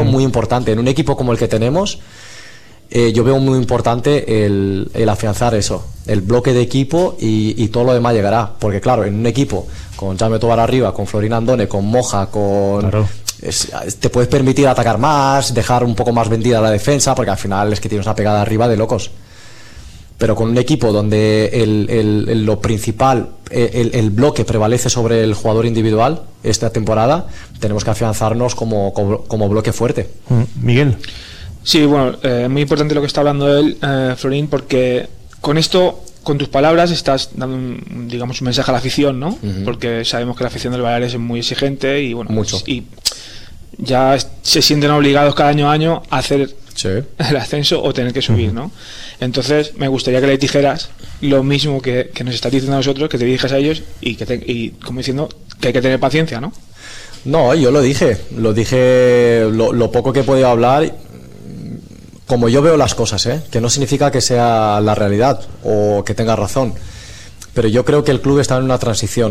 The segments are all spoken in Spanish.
muy importante. En un equipo como el que tenemos, yo veo muy importante el afianzar eso, el bloque de equipo y todo lo demás llegará. Porque claro, en un equipo con Jaume Tobar arriba, con Florin Andone, con Moja, Claro. te puedes permitir atacar más, dejar un poco más vendida la defensa, porque al final es que tienes una pegada arriba de locos. Pero con un equipo donde lo principal, el bloque prevalece sobre el jugador individual esta temporada, tenemos que afianzarnos como bloque fuerte. Miguel. Sí, bueno, muy importante lo que está hablando él, Florín, porque con esto, con tus palabras, estás dando un mensaje a la afición, ¿no? Porque sabemos que la afición del Baleares es muy exigente y bueno, mucho. Y ya se sienten obligados cada año a año a hacer el ascenso o tener que subir, ¿no? Entonces me gustaría que les dijeras lo mismo que nos estás diciendo a nosotros, que te dirijas a ellos y como diciendo que hay que tener paciencia, ¿no? No, yo lo dije lo poco que he podido hablar, como yo veo las cosas, que no significa que sea la realidad o que tenga razón, pero yo creo que el club está en una transición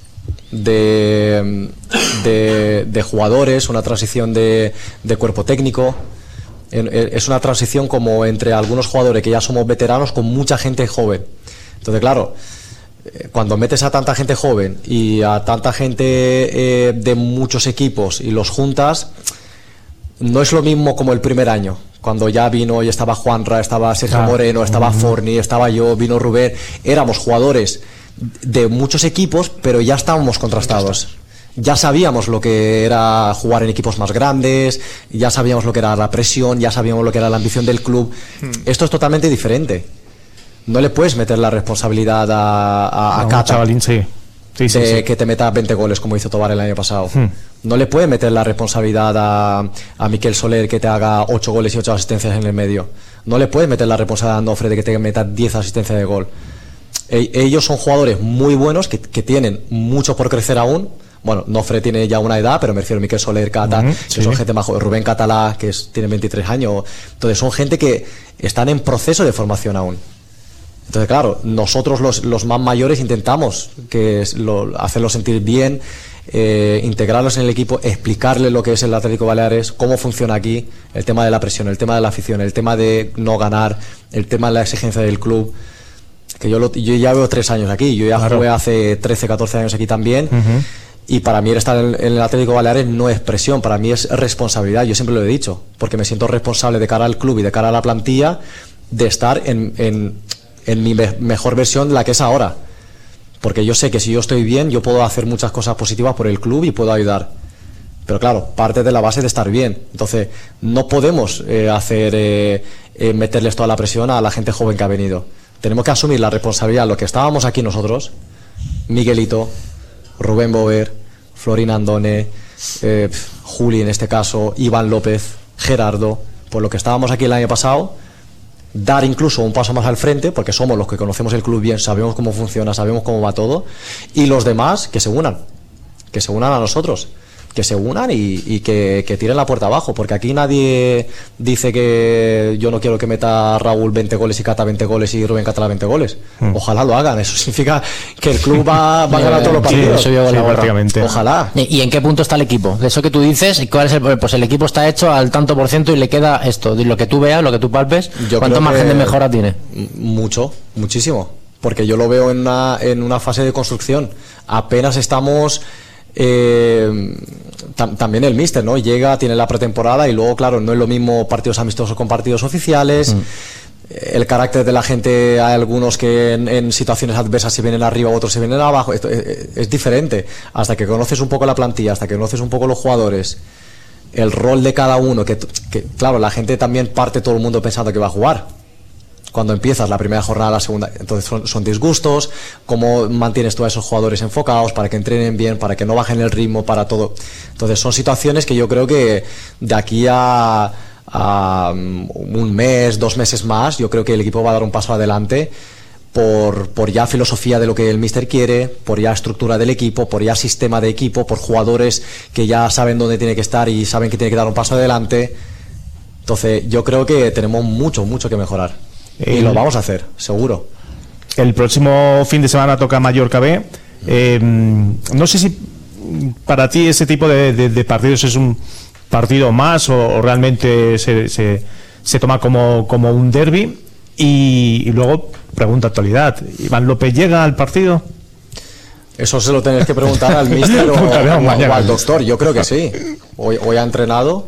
de jugadores, una transición de cuerpo técnico. Es una transición como entre algunos jugadores que ya somos veteranos con mucha gente joven. Entonces, claro, cuando metes a tanta gente joven y a tanta gente de muchos equipos y los juntas, no es lo mismo como el primer año, cuando ya vino y estaba Juanra, estaba Sergio Moreno, estaba Forni, estaba yo, vino Rubén. Éramos jugadores de muchos equipos, pero ya estábamos contrastados. Ya sabíamos lo que era jugar en equipos más grandes, ya sabíamos lo que era la presión, ya sabíamos lo que era la ambición del club. Esto es totalmente diferente. No le puedes meter la responsabilidad a Cata, chavalín, sí. Que te meta 20 goles como hizo Tobar el año pasado. No le puedes meter la responsabilidad a Miquel Soler que te haga 8 goles y 8 asistencias en el medio. No le puedes meter la responsabilidad a Nofre de que te meta 10 asistencias de gol. Ellos son jugadores muy buenos que tienen mucho por crecer aún. Bueno, Nofre tiene ya una edad, pero me refiero a Miquel Soler, Cata, que son gente más joven. Rubén Catalá, que tiene 23 años. Entonces son gente que están en proceso de formación aún. Entonces, claro, nosotros los más mayores intentamos hacerlos sentir bien, integrarlos en el equipo, explicarles lo que es el Atlético Baleares, cómo funciona aquí, el tema de la presión, el tema de la afición, el tema de no ganar, el tema de la exigencia del club. Que yo ya veo 3 años aquí, yo ya jugué hace 13, 14 años aquí también. Y para mí estar en el Atlético Baleares no es presión, para mí es responsabilidad. Yo siempre lo he dicho, porque me siento responsable de cara al club y de cara a la plantilla de estar en mi mejor versión, la que es ahora. Porque yo sé que si yo estoy bien, yo puedo hacer muchas cosas positivas por el club y puedo ayudar. Pero claro, parte de la base de estar bien. Entonces, no podemos meterles toda la presión a la gente joven que ha venido. Tenemos que asumir la responsabilidad, lo que estábamos aquí nosotros, Miguelito, Rubén Bover, Florin Andone, Juli en este caso, Iván López, Gerardo, por lo que estábamos aquí el año pasado, dar incluso un paso más al frente, porque somos los que conocemos el club bien, sabemos cómo funciona, sabemos cómo va todo, y los demás que se unan a nosotros, que se unan y que tiren la puerta abajo, porque aquí nadie dice que yo no quiero que meta Raúl 20 goles y Cata 20 goles y Rubén Catalá 20 goles. Ojalá lo hagan, eso significa que el club va a ganar todos los partidos. Sí, prácticamente. Ojalá. ¿Y en qué punto está el equipo? De eso que tú dices, ¿cuál es pues el equipo está hecho al tanto por ciento y le queda esto, de lo que tú veas, lo que tú palpes, ¿cuánto margen de mejora tiene? Muchísimo, porque yo lo veo en una fase de construcción. Apenas estamos... también el míster, ¿no? Llega, tiene la pretemporada y luego, claro, no es lo mismo partidos amistosos con partidos oficiales. El carácter de la gente, hay algunos que en situaciones adversas se vienen arriba, otros se vienen abajo. Esto es diferente. Hasta que conoces un poco la plantilla, hasta que conoces un poco los jugadores, el rol de cada uno, que claro, la gente también parte todo el mundo pensando que va a jugar. Cuando empiezas la primera jornada, la segunda, entonces son disgustos. ¿Cómo mantienes tú a esos jugadores enfocados para que entrenen bien, para que no bajen el ritmo, para todo? Entonces son situaciones que yo creo que de aquí a un mes, 2 meses más, yo creo que el equipo va a dar un paso adelante por ya filosofía de lo que el míster quiere, por ya estructura del equipo, por ya sistema de equipo, por jugadores que ya saben dónde tiene que estar y saben que tiene que dar un paso adelante. Entonces yo creo que tenemos mucho que mejorar. Y lo vamos a hacer, seguro. El próximo fin de semana toca Mallorca B. No sé si para ti ese tipo de partidos es un partido más o realmente se toma como un derbi? Y luego, pregunta actualidad, ¿Iván López llega al partido? Eso se lo tenéis que preguntar al míster o al doctor. Yo creo que sí. Hoy ha entrenado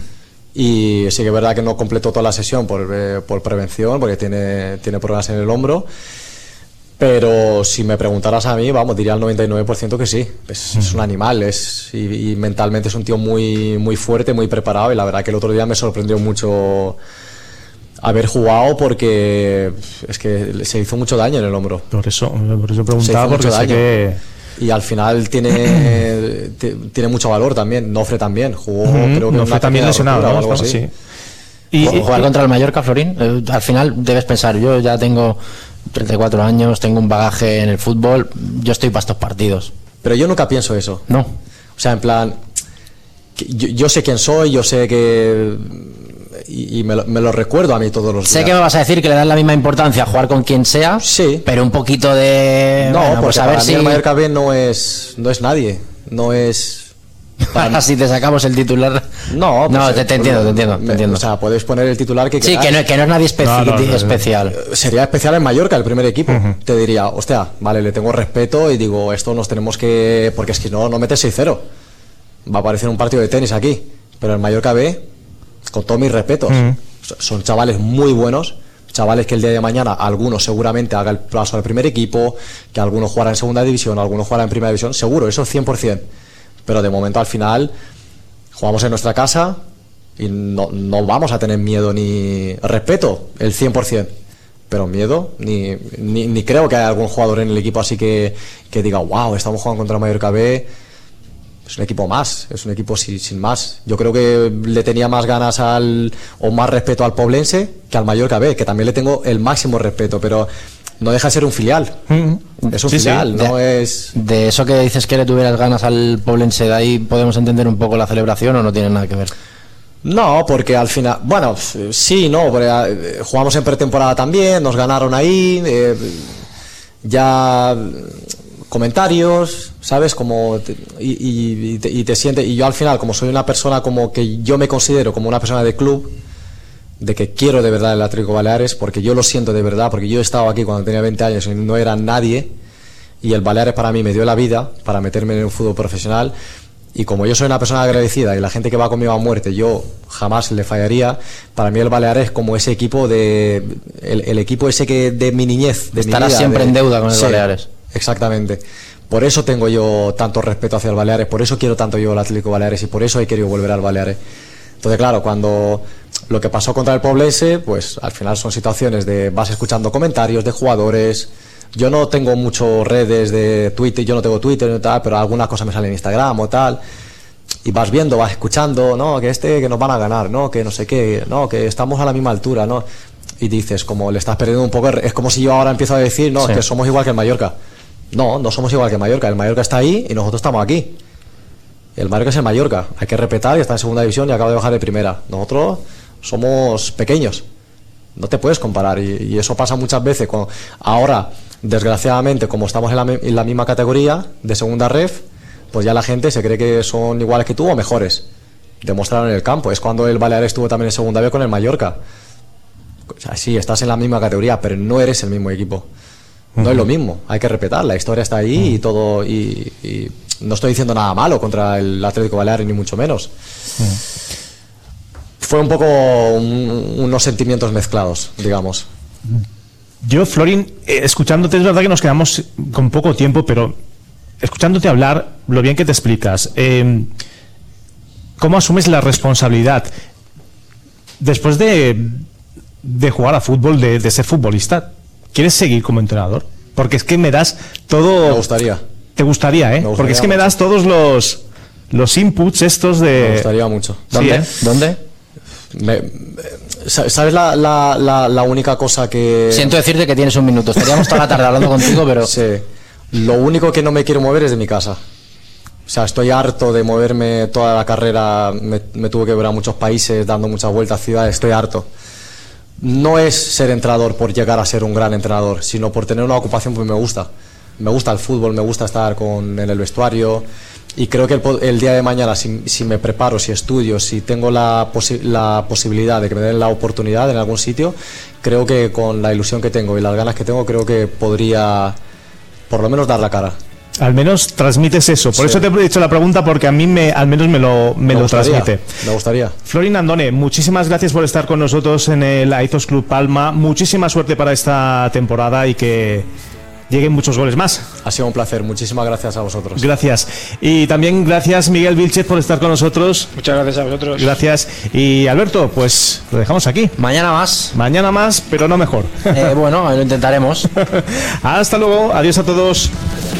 y sí que es verdad que no completó toda la sesión por prevención, porque tiene problemas en el hombro. Pero si me preguntaras a mí, vamos, diría al 99% que sí. Es un animal, y mentalmente es un tío muy, muy fuerte, muy preparado. Y la verdad que el otro día me sorprendió mucho haber jugado, porque es que se hizo mucho daño en el hombro. Por eso preguntaba, porque sé que... Y al final tiene mucho valor también. Nofre también jugó, creo que Nofre también lesionado, ¿no? Algo así. Sí. Y jugar contra el Mallorca, Florín, al final debes pensar, yo ya tengo 34 años, tengo un bagaje en el fútbol, yo estoy para estos partidos. Pero yo nunca pienso eso. No. O sea, en plan, yo sé quién soy, yo sé que... Y me lo recuerdo a mí todos los días. Sé que me vas a decir que le das la misma importancia a jugar con quien sea, sí, pero un poquito de... No, bueno, pues a ver si el Mallorca B no es nadie, no es... Para si te sacamos el titular. No, pues te entiendo. O sea, podéis poner el titular que sí, queráis. que no es nadie especial. Sería especial en Mallorca, el primer equipo. Te diría, hostia, vale, le tengo respeto y digo, esto nos tenemos que... Porque es que no metes 6-0. Va a parecer un partido de tenis aquí. Pero el Mallorca B, con todos mis respetos, son chavales muy buenos, chavales que el día de mañana algunos seguramente haga el paso al primer equipo, que algunos jugarán en segunda división, algunos jugarán en primera división, seguro, eso 100%. Pero de momento, al final, jugamos en nuestra casa y no vamos a tener miedo ni respeto, el 100%. Pero miedo, ni creo que haya algún jugador en el equipo así que diga, wow, estamos jugando contra el Mallorca B. Es un equipo más, es un equipo sin más. Yo creo que le tenía más ganas o más respeto al Poblense que al Mallorca B, que también le tengo el máximo respeto, pero no deja de ser un filial. Es un filial, no es... De eso que dices que le tuvieras ganas al Poblense, ¿de ahí podemos entender un poco la celebración o no tiene nada que ver? No, porque al final... Bueno, sí, no, porque jugamos en pretemporada también, nos ganaron ahí, ya... comentarios, ¿sabes? Como y te sientes, y yo al final, como soy una persona como que yo me considero como una persona de club, de que quiero de verdad el Atlético Baleares, porque yo lo siento de verdad, porque yo he estado aquí cuando tenía 20 años y no era nadie, y el Baleares para mí me dio la vida para meterme en un fútbol profesional, y como yo soy una persona agradecida y la gente que va conmigo a muerte yo jamás le fallaría, para mí el Baleares es como ese equipo el equipo ese que de mi niñez, de estarás mi vida, siempre en deuda con el Baleares. Exactamente. Por eso tengo yo tanto respeto hacia el Baleares, por eso quiero tanto yo el Atlético Baleares y por eso he querido volver al Baleares. Entonces, claro, cuando lo que pasó contra el Poblense, pues al final son situaciones de vas escuchando comentarios de jugadores. Yo no tengo muchas redes de Twitter, yo no tengo Twitter y tal, pero algunas cosas me salen en Instagram o tal. Y vas viendo, vas escuchando, no, que nos van a ganar, no, que no sé qué, no, que estamos a la misma altura, no. Y dices, como le estás perdiendo un poco, es como si yo ahora empiezo a decir, no, es que somos igual que el Mallorca. No somos igual que el Mallorca. El Mallorca está ahí y nosotros estamos aquí. El Mallorca es el Mallorca. Hay que respetar, y está en segunda división y acaba de bajar de primera. Nosotros somos pequeños. No te puedes comparar. Y eso pasa muchas veces. Ahora, desgraciadamente, como estamos en la misma categoría de segunda ref, pues ya la gente se cree que son iguales que tú o mejores. Demostraron en el campo. Es cuando el Baleares estuvo también en segunda B con el Mallorca. O sea, sí, estás en la misma categoría, pero no eres el mismo equipo. No es lo mismo, hay que respetar, la historia está ahí y todo, y no estoy diciendo nada malo contra el Atlético Baleares ni mucho menos. Fue un poco unos sentimientos mezclados, digamos. Yo, Florín, escuchándote, es verdad que nos quedamos con poco tiempo, pero escuchándote hablar, lo bien que te explicas, ¿cómo asumes la responsabilidad después de jugar a fútbol, de ser futbolista? ¿Quieres seguir como entrenador? Porque es que me das todo... Me gustaría. Te gustaría, ¿eh? Porque es que me das todos los inputs estos de... Me gustaría mucho. ¿Dónde? Sí, ¿Dónde? ¿Sabes la única cosa que... Siento decirte que tienes un minuto. Estaríamos toda la tarde hablando contigo, pero... Sí. Lo único que no me quiero mover es de mi casa. O sea, estoy harto de moverme toda la carrera. Me tuve que ver a muchos países, dando muchas vueltas a ciudades. Estoy harto. No es ser entrenador por llegar a ser un gran entrenador, sino por tener una ocupación que me gusta. Me gusta el fútbol, me gusta estar en el vestuario. Y creo que el día de mañana, si me preparo, si estudio, si tengo la posibilidad de que me den la oportunidad en algún sitio, creo que con la ilusión que tengo y las ganas que tengo, creo que podría por lo menos dar la cara. Al menos transmites eso. Por eso te he dicho la pregunta, porque a mí al menos me lo transmite. Me gustaría. Florin Andone, muchísimas gracias por estar con nosotros en el Aizos Club Palma. Muchísima suerte para esta temporada y que lleguen muchos goles más. Ha sido un placer, muchísimas gracias a vosotros. Gracias. Y también gracias Miguel Vilchez por estar con nosotros. Muchas gracias a vosotros. Gracias. Y Alberto, pues lo dejamos aquí. Mañana más. Mañana más, pero no mejor. Bueno, lo intentaremos. Hasta luego, adiós a todos.